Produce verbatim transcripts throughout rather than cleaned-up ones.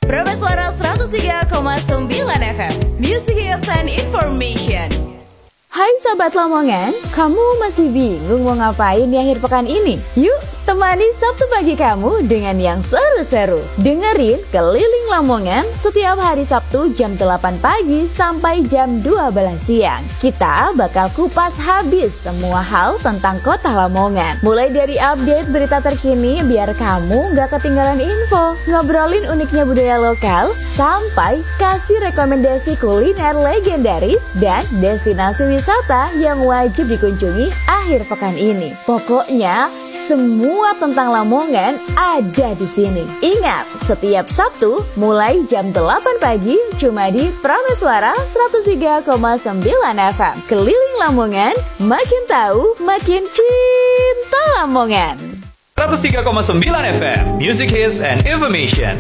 Prameswara seratus tiga koma sembilan F M, Music Hits and Information. Hai Sobat Lamongan, kamu masih bingung mau ngapain di akhir pekan ini? Yuk, temani Sabtu pagi kamu dengan yang seru-seru. Dengerin Keliling Lamongan setiap hari Sabtu jam delapan pagi sampai jam dua belas siang. Kita bakal kupas habis semua hal tentang kota Lamongan. Mulai dari update berita terkini biar kamu gak ketinggalan info, ngobrolin uniknya budaya lokal, sampai kasih rekomendasi kuliner legendaris dan destinasi wisata yang wajib dikunjungi akhir pekan ini. Pokoknya semua tentang Lamongan ada di sini. Ingat, setiap Sabtu mulai jam delapan pagi cuma di Prameswara seratus tiga koma sembilan F M. Keliling Lamongan, makin tahu, makin cinta Lamongan. seratus tiga koma sembilan F M, Music Hits and Information.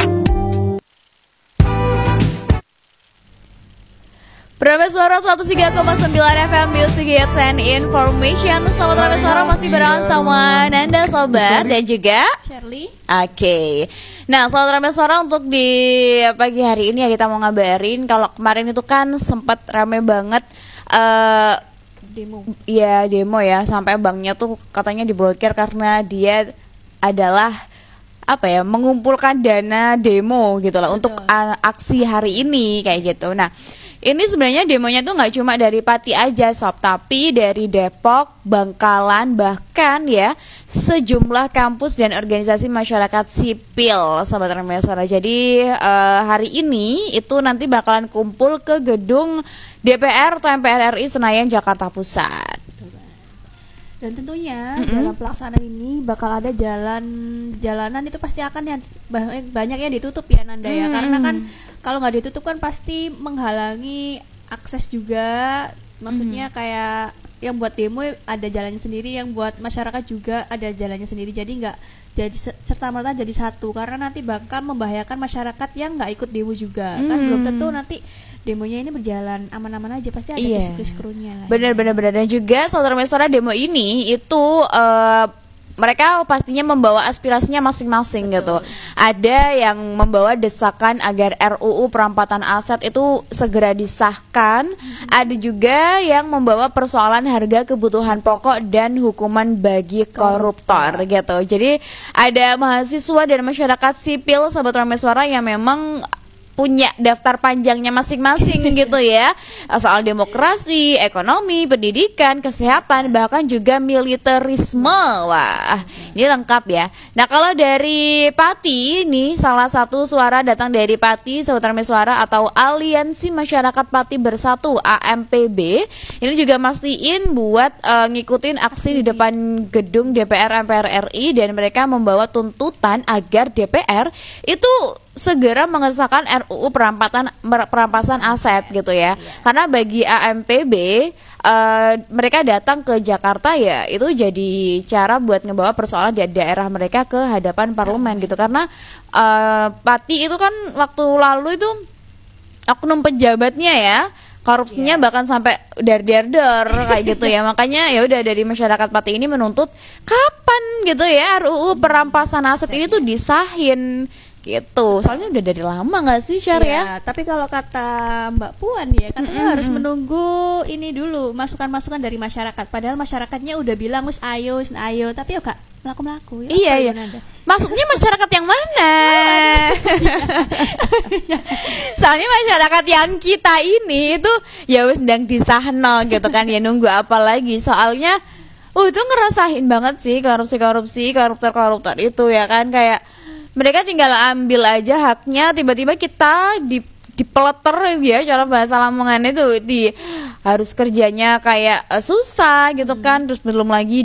Prameswara seratus tiga koma sembilan F M, Music Hits and Information. Sobat Prameswara masih barengan sama Nanda Sobat dan juga Shirley. Oke, okay. Nah Sobat Prameswara, untuk di pagi hari ini ya kita mau ngabarin kalau kemarin itu kan sempat rame banget uh, Demo. Ya demo ya, sampai banknya tuh katanya diblokir karena dia adalah apa ya, mengumpulkan dana demo gitu lah untuk uh, aksi hari ini kayak gitu. Nah, ini sebenarnya demonya tuh nggak cuma dari Pati aja Sob, tapi dari Depok, Bangkalan, bahkan ya sejumlah kampus dan organisasi masyarakat sipil, Sobat Prameswara. Jadi uh, hari ini itu nanti bakalan kumpul ke gedung D P R atau M P R R I Senayan, Jakarta Pusat. Dan tentunya Mm-hmm. dalam pelaksanaan ini bakal ada jalan jalanan itu pasti akan yang banyak yang ditutup ya Nanda ya, mm. karena kan kalau nggak ditutup kan pasti menghalangi akses juga, maksudnya mm. kayak yang buat demo ada jalannya sendiri, yang buat masyarakat juga ada jalannya sendiri, jadi nggak jadi serta merta jadi satu, karena nanti bakal membahayakan masyarakat yang nggak ikut demo juga, mm. kan belum tentu nanti demonya ini berjalan aman-aman aja, pasti ada Iya. kris-krunya lah. Benar-benar benar. Dan juga Saudara Prameswara, demo ini itu uh, mereka pastinya membawa aspirasinya masing-masing. Betul. Gitu. Ada yang membawa desakan agar R U U perampasan aset itu segera disahkan. Hmm. Ada juga yang membawa persoalan harga kebutuhan pokok dan hukuman bagi koruptor, koruptor gitu. Jadi ada mahasiswa dan masyarakat sipil Sobat Prameswara yang memang punya daftar panjangnya masing-masing gitu ya, soal demokrasi, ekonomi, pendidikan, kesehatan, bahkan juga militerisme. Wah, ini lengkap ya. Nah, kalau dari Pati nih, salah satu suara datang dari Pati Sobat Prameswara atau Aliansi Masyarakat Pati Bersatu A M P B. Ini juga mastiin buat uh, ngikutin aksi di depan gedung D P R M P R R I, dan mereka membawa tuntutan agar D P R itu segera mengesahkan R U U perampasan perampasan aset gitu ya. Karena bagi A M P B uh, mereka datang ke Jakarta ya itu jadi cara buat ngebawa persoalan di daerah mereka ke hadapan parlemen gitu. Karena uh, Pati itu kan waktu lalu itu oknum pejabatnya ya, korupsinya yeah. bahkan sampai dar-dar-dar kayak gitu ya. Makanya ya udah dari masyarakat Pati ini menuntut kapan gitu ya R U U perampasan aset ini tuh disahin gitu. Soalnya udah dari lama nggak sih Syar ya? Ya, tapi kalau kata Mbak Puan ya katanya mm-hmm. harus menunggu ini dulu masukan-masukan dari masyarakat. Padahal masyarakatnya udah bilang wis ayo, wis ayo, tapi ya kak melaku-melaku. Ya, iya iya. Maksudnya masyarakat yang mana? Soalnya masyarakat yang kita ini itu ya wis sedang disahno gitu kan, ya nunggu apa lagi? Soalnya oh itu ngerasain banget sih korupsi-korupsi, koruptor-koruptor itu ya kan, kayak mereka tinggal ambil aja haknya, tiba-tiba kita di dipeleter ya, cara bahasa Lamongan itu di harus kerjanya kayak uh, susah gitu kan, terus belum lagi